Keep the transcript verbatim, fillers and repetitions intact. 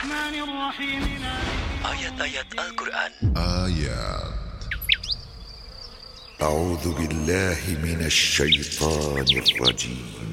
الرحمن الرحيم. آيات-آيات Al-Quran. آيات. أعوذ بالله من الشيطان الرجيم.